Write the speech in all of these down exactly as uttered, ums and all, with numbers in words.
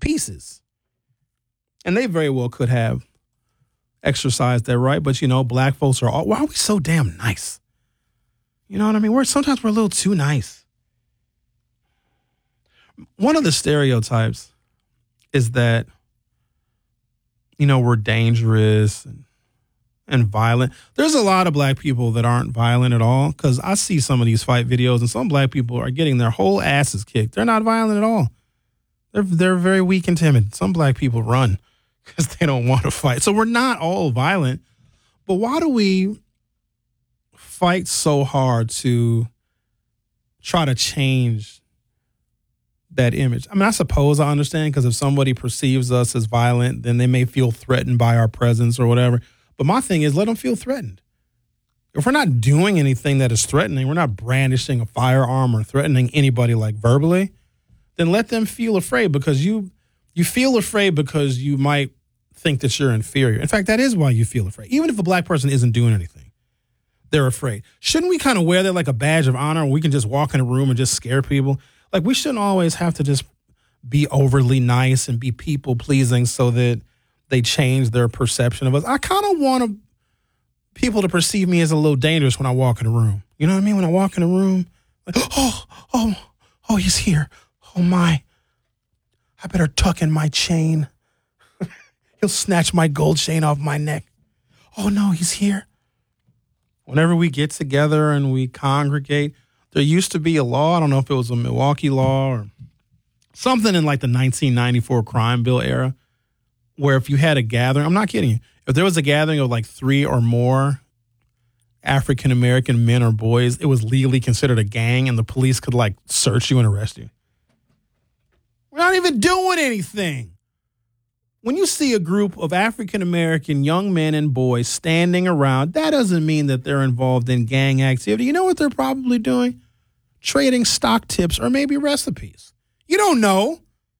pieces. And they very well could have exercised that right. But, you know, black folks are all, why are we so damn nice? You know what I mean? We're sometimes we're a little too nice. One of the stereotypes is that, you know, we're dangerous and, and violent. There's a lot of black people that aren't violent at all, because I see some of these fight videos and some black people are getting their whole asses kicked. They're not violent at all. They're, they're very weak and timid. Some black people run because they don't want to fight. So we're not all violent. But why do we fight so hard to try to change that image? I mean, I suppose I understand, because if somebody perceives us as violent, then they may feel threatened by our presence or whatever. But my thing is, let them feel threatened. If we're not doing anything that is threatening, we're not brandishing a firearm or threatening anybody like verbally, then let them feel afraid, because you you feel afraid because you might think that you're inferior. In fact, that is why you feel afraid. Even if a black person isn't doing anything, they're afraid. Shouldn't we kind of wear that like a badge of honor, where we can just walk in a room and just scare people? Like, we shouldn't always have to just be overly nice and be people pleasing so that they change their perception of us. I kind of want people to perceive me as a little dangerous when I walk in a room. You know what I mean? When I walk in a room, like, oh, oh, oh, he's here. Oh my, I better tuck in my chain. He'll snatch my gold chain off my neck. Oh no, he's here. Whenever we get together and we congregate, there used to be a law. I don't know if it was a Milwaukee law or something in like the nineteen ninety-four crime bill era, where if you had a gathering, I'm not kidding you, if there was a gathering of like three or more African-American men or boys, it was legally considered a gang and the police could like search you and arrest you. We're not even doing anything. When you see a group of African-American young men and boys standing around, that doesn't mean that they're involved in gang activity. You know what they're probably doing? Trading stock tips or maybe recipes. You don't know.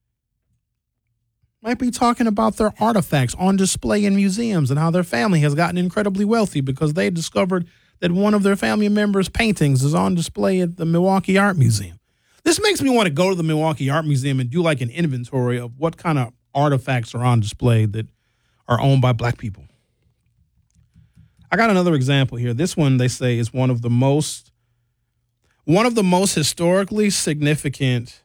Might be talking about their artifacts on display in museums and how their family has gotten incredibly wealthy because they discovered that one of their family members' paintings is on display at the Milwaukee Art Museum. This makes me want to go to the Milwaukee Art Museum and do like an inventory of what kind of artifacts are on display that are owned by black people. I got another example here. This one, they say, is one of the most one of the most historically significant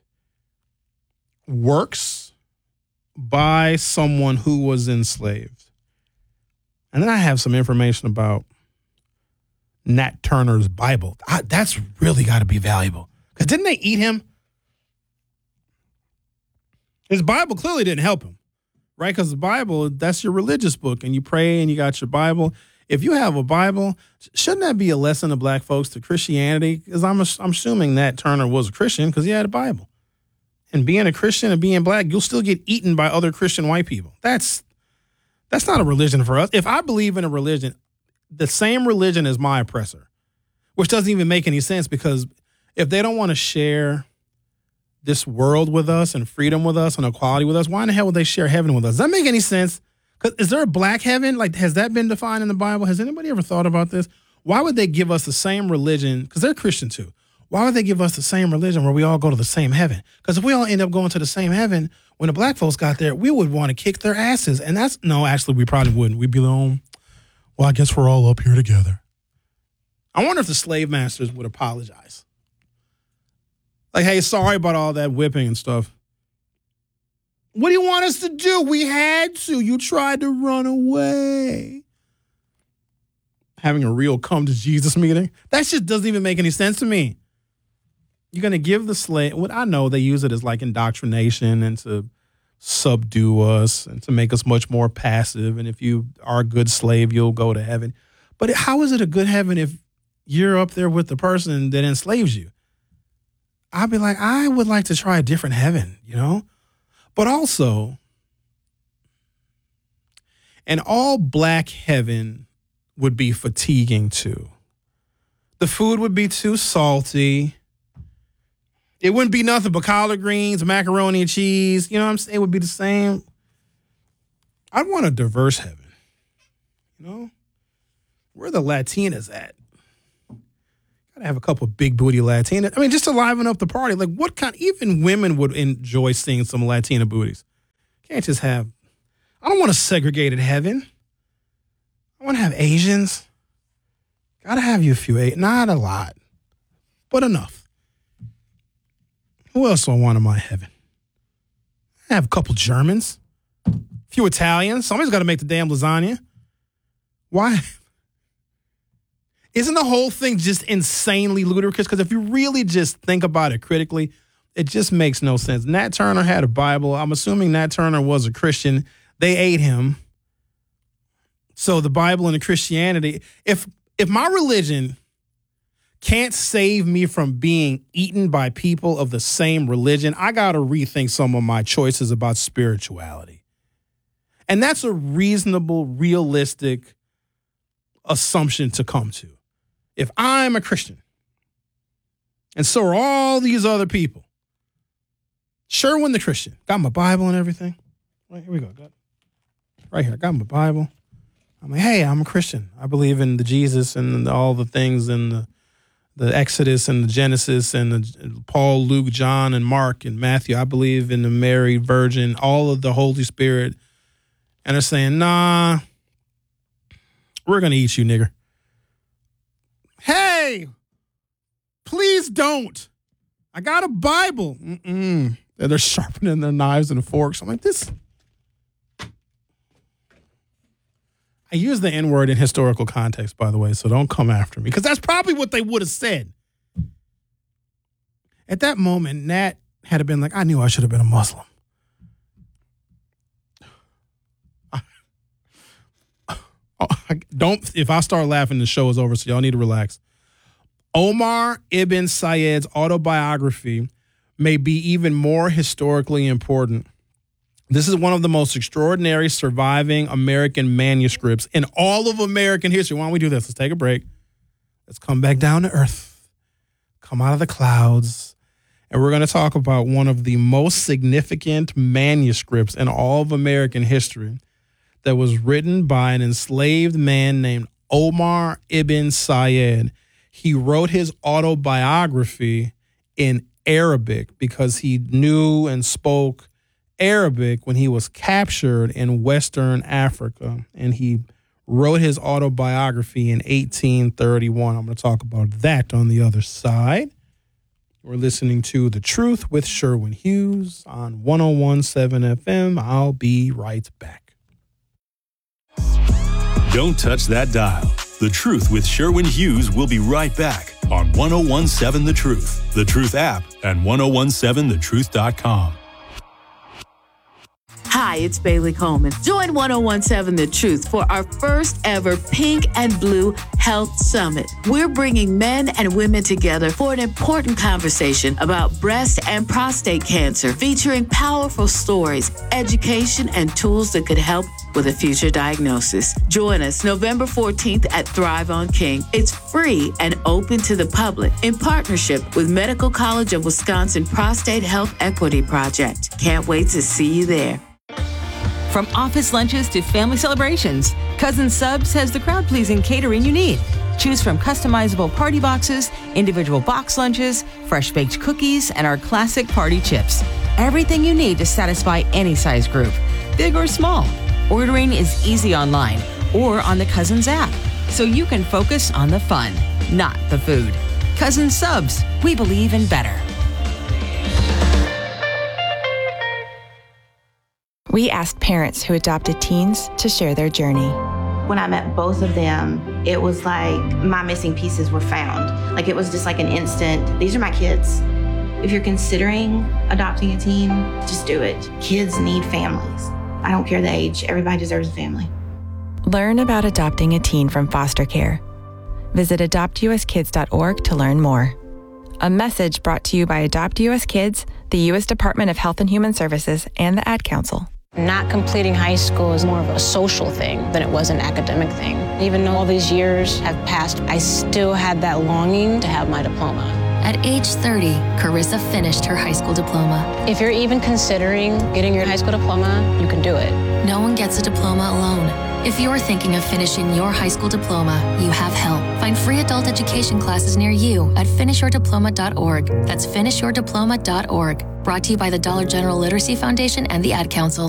works by someone who was enslaved. And then I have some information about Nat Turner's Bible. I, that's really got to be valuable. Because didn't they eat him? His Bible clearly didn't help him, right? Because the Bible, that's your religious book, and you pray and you got your Bible. If you have a Bible, shouldn't that be a lesson to black folks to Christianity? Because I'm, I'm assuming Nat Turner was a Christian because he had a Bible. And being a Christian and being black, you'll still get eaten by other Christian white people. That's that's not a religion for us. If I believe in a religion, the same religion as my oppressor, which doesn't even make any sense, because if they don't want to share this world with us and freedom with us and equality with us, why in the hell would they share heaven with us? Does that make any sense? Because is there a black heaven? Like, has that been defined in the Bible? Has anybody ever thought about this? Why would they give us the same religion? Because they're Christian too. Why would they give us the same religion where we all go to the same heaven? Because if we all end up going to the same heaven, when the black folks got there, we would want to kick their asses. And that's, no, actually, we probably wouldn't. We'd be like, oh, well, I guess we're all up here together. I wonder if the slave masters would apologize. Like, hey, sorry about all that whipping and stuff. What do you want us to do? We had to. You tried to run away. Having a real come to Jesus meeting. That shit doesn't even make any sense to me. You're going to give the slave, what I know they use it as like indoctrination and to subdue us and to make us much more passive. And if you are a good slave, you'll go to heaven. But how is it a good heaven if you're up there with the person that enslaves you? I'd be like, I would like to try a different heaven, you know? But also, an all black heaven would be fatiguing too. The food would be too salty. It wouldn't be nothing but collard greens, macaroni and cheese. You know what I'm saying? It would be the same. I'd want a diverse heaven. You know? Where are the Latinas at? Gotta have a couple of big booty Latinas. I mean, just to liven up the party. Like, what kind, even women would enjoy seeing some Latina booties. Can't just have, I don't want a segregated heaven. I want to have Asians. Gotta have you a few, not a lot, but enough. Who else do I want in my heaven? I have a couple Germans, a few Italians. Somebody's got to make the damn lasagna. Why? Isn't the whole thing just insanely ludicrous? Because if you really just think about it critically, it just makes no sense. Nat Turner had a Bible. I'm assuming Nat Turner was a Christian. They ate him. So the Bible and the Christianity, if if my religion can't save me from being eaten by people of the same religion, I got to rethink some of my choices about spirituality. And that's a reasonable, realistic assumption to come to. If I'm a Christian, and so are all these other people, Sherwin the Christian, got my Bible and everything. Right, here we go. Got, right here, I got my Bible. I'm like, hey, I'm a Christian. I believe in the Jesus and all the things in the the Exodus and the Genesis and the Paul, Luke, John, and Mark and Matthew. I believe in the Mary Virgin, all of the Holy Spirit. And they're saying, nah, we're going to eat you, nigger. Hey, please don't. I got a Bible. Mm-mm. And they're sharpening their knives and forks. I'm like, this. I use the N-word in historical context, by the way, so don't come after me, because that's probably what they would have said. At that moment, Nat had been like, I knew I should have been a Muslim. Don't, if I start laughing, the show is over, so y'all need to relax. Omar Ibn Said's autobiography may be even more historically important. This is one of the most extraordinary surviving American manuscripts in all of American history. Why don't we do this? Let's take a break. Let's come back down to earth. Come out of the clouds. And we're going to talk about one of the most significant manuscripts in all of American history that was written by an enslaved man named Omar Ibn Said. He wrote his autobiography in Arabic because he knew and spoke Arabic when he was captured in Western Africa, and he wrote his autobiography in eighteen thirty-one. I'm going to talk about that on the other side. We're listening to The Truth with Sherwin Hughes on one oh one point seven F M. I'll be right back. Don't touch that dial. The Truth with Sherwin Hughes will be right back on one oh one point seven The Truth, The Truth app, and ten seventeen the truth dot com. Hi, it's Bailey Coleman. Join ten seventeen The Truth for our first ever Pink and Blue Health Summit. We're bringing men and women together for an important conversation about breast and prostate cancer, featuring powerful stories, education, and tools that could help with a future diagnosis. Join us November fourteenth at Thrive on King. It's free and open to the public in partnership with Medical College of Wisconsin Prostate Health Equity Project. Can't wait to see you there. From office lunches to family celebrations, Cousin Subs has the crowd-pleasing catering you need. Choose from customizable party boxes, individual box lunches, fresh-baked cookies, and our classic party chips. Everything you need to satisfy any size group, big or small. Ordering is easy online or on the Cousins app, so you can focus on the fun, not the food. Cousin Subs, we believe in better. We asked parents who adopted teens to share their journey. When I met both of them, it was like my missing pieces were found. Like it was just like an instant, these are my kids. If you're considering adopting a teen, just do it. Kids need families. I don't care the age, everybody deserves a family. Learn about adopting a teen from foster care. Visit adopt u s kids dot org to learn more. A message brought to you by Adopt U S Kids, the U S Department of Health and Human Services, and the Ad Council. Not completing high school is more of a social thing than it was an academic thing. Even though all these years have passed, I still had that longing to have my diploma. At age thirty, Carissa finished her high school diploma. If you're even considering getting your high school diploma, you can do it. No one gets a diploma alone. If you're thinking of finishing your high school diploma, you have help. Find free adult education classes near you at finish your diploma dot org. That's finish your diploma dot org. Brought to you by the Dollar General Literacy Foundation and the Ad Council.